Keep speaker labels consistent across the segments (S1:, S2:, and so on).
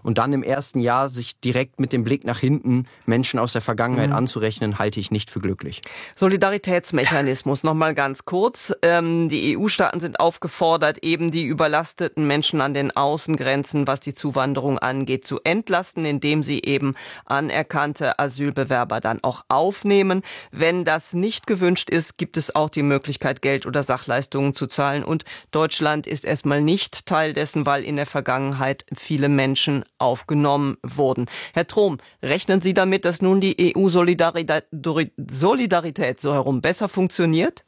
S1: und dann im ersten Jahr sich direkt mit dem Blick nach hinten Menschen aus der Vergangenheit anzurechnen, halte ich nicht für glücklich.
S2: Solidaritätsmechanismus, nochmal ganz kurz. Die EU-Staaten sind aufgefordert, eben die überlasteten Menschen an den Außengrenzen, was die Zuwanderung angeht, zu entlasten, indem sie eben anerkannte Asylbewerber dann auch aufnehmen. Wenn das nicht gewünscht ist, gibt es auch die Möglichkeit, Geld oder Sachleistungen zu zahlen. Und Deutschland ist erstmal nicht Teil dessen, weil in der Vergangenheit viele Menschen aufgenommen wurden. Herr Trom, rechnen Sie damit, dass nun die EU-Solidarität so herum besser funktioniert?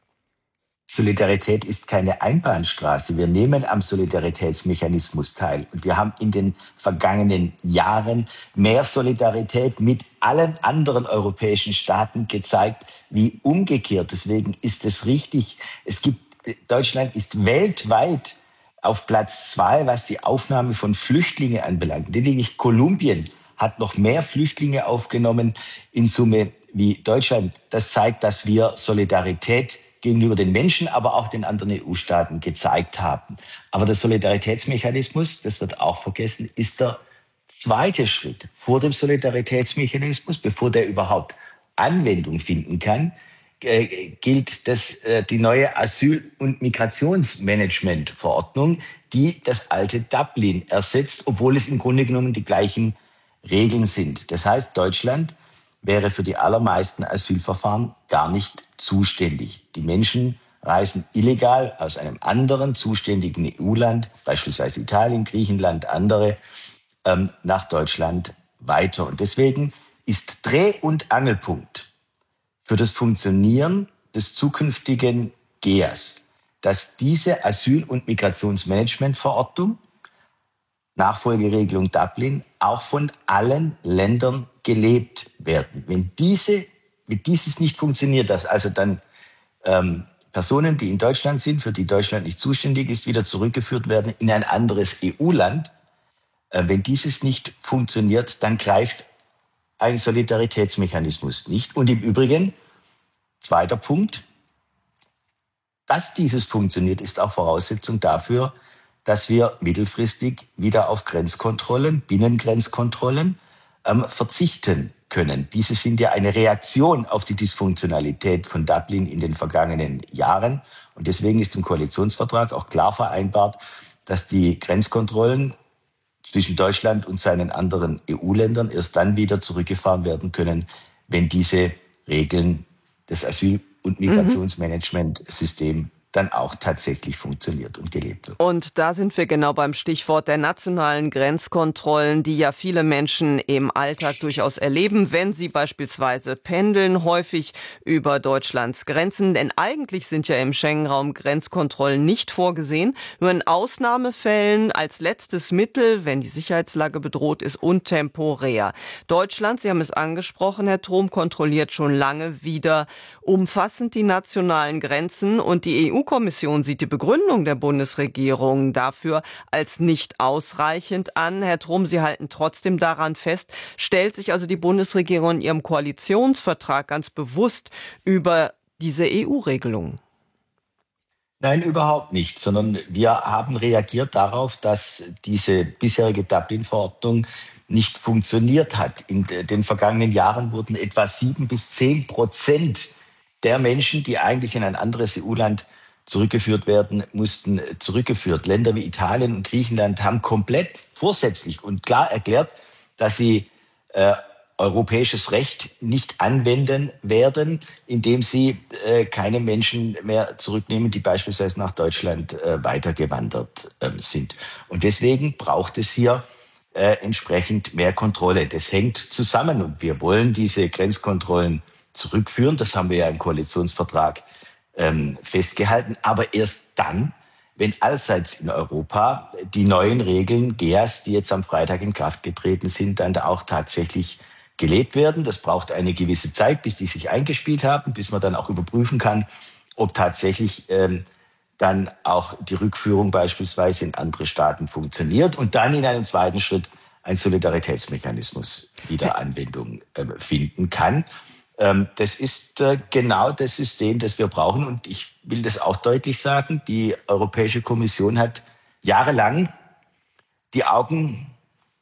S3: Solidarität ist keine Einbahnstraße. Wir nehmen am Solidaritätsmechanismus teil. Und wir haben in den vergangenen Jahren mehr Solidarität mit allen anderen europäischen Staaten gezeigt, wie umgekehrt. Deswegen ist es richtig. Deutschland ist weltweit auf Platz 2, was die Aufnahme von Flüchtlingen anbelangt. Lediglich Kolumbien hat noch mehr Flüchtlinge aufgenommen in Summe wie Deutschland. Das zeigt, dass wir Solidarität gegenüber den Menschen, aber auch den anderen EU-Staaten gezeigt haben. Aber der Solidaritätsmechanismus, das wird auch vergessen, ist der zweite Schritt. Vor dem Solidaritätsmechanismus, bevor der überhaupt Anwendung finden kann, gilt die neue Asyl- und Migrationsmanagement-Verordnung, die das alte Dublin ersetzt, obwohl es im Grunde genommen die gleichen Regeln sind. Das heißt, Deutschland wäre für die allermeisten Asylverfahren gar nicht zuständig. Die Menschen reisen illegal aus einem anderen zuständigen EU-Land, beispielsweise Italien, Griechenland, andere, nach Deutschland weiter. Und deswegen ist Dreh- und Angelpunkt für das Funktionieren des zukünftigen GEAS, dass diese Asyl- und Migrationsmanagementverordnung, Nachfolgeregelung Dublin, auch von allen Ländern gelebt werden. Wenn dieses nicht funktioniert, dass also dann Personen, die in Deutschland sind, für die Deutschland nicht zuständig ist, wieder zurückgeführt werden in ein anderes EU-Land, wenn dieses nicht funktioniert, dann greift ein Solidaritätsmechanismus nicht. Und im Übrigen, zweiter Punkt, dass dieses funktioniert, ist auch Voraussetzung dafür, dass wir mittelfristig wieder auf Grenzkontrollen, Binnengrenzkontrollen verzichten können. Diese sind ja eine Reaktion auf die Dysfunktionalität von Dublin in den vergangenen Jahren. Und deswegen ist im Koalitionsvertrag auch klar vereinbart, dass die Grenzkontrollen zwischen Deutschland und seinen anderen EU-Ländern erst dann wieder zurückgefahren werden können, wenn diese Regeln des Asyl- und Migrationsmanagementsystems dann auch tatsächlich funktioniert und gelebt wird.
S2: Und da sind wir genau beim Stichwort der nationalen Grenzkontrollen, die ja viele Menschen im Alltag durchaus erleben, wenn sie beispielsweise pendeln, häufig über Deutschlands Grenzen. Denn eigentlich sind ja im Schengen-Raum Grenzkontrollen nicht vorgesehen, nur in Ausnahmefällen als letztes Mittel, wenn die Sicherheitslage bedroht ist und temporär. Deutschland, Sie haben es angesprochen, Herr Trom, kontrolliert schon lange wieder umfassend die nationalen Grenzen und die EU-Kommission sieht die Begründung der Bundesregierung dafür als nicht ausreichend an. Herr Trom, Sie halten trotzdem daran fest. Stellt sich also die Bundesregierung in ihrem Koalitionsvertrag ganz bewusst über diese EU-Regelung?
S3: Nein, überhaupt nicht, sondern wir haben reagiert darauf, dass diese bisherige Dublin-Verordnung nicht funktioniert hat. In den vergangenen Jahren wurden etwa 7-10% der Menschen, die eigentlich in ein anderes EU-Land zurückgeführt werden mussten, zurückgeführt. Länder wie Italien und Griechenland haben komplett vorsätzlich und klar erklärt, dass sie europäisches Recht nicht anwenden werden, indem sie keine Menschen mehr zurücknehmen, die beispielsweise nach Deutschland weitergewandert sind. Und deswegen braucht es hier entsprechend mehr Kontrolle. Das hängt zusammen und wir wollen diese Grenzkontrollen zurückführen. Das haben wir ja im Koalitionsvertrag festgehalten. Aber erst dann, wenn allseits in Europa die neuen Regeln GEAS, die jetzt am Freitag in Kraft getreten sind, dann da auch tatsächlich gelebt werden. Das braucht eine gewisse Zeit, bis die sich eingespielt haben, bis man dann auch überprüfen kann, ob tatsächlich dann auch die Rückführung beispielsweise in andere Staaten funktioniert und dann in einem zweiten Schritt ein Solidaritätsmechanismus wieder Anwendung finden kann. Das ist genau das System, das wir brauchen. Und ich will das auch deutlich sagen. Die Europäische Kommission hat jahrelang die Augen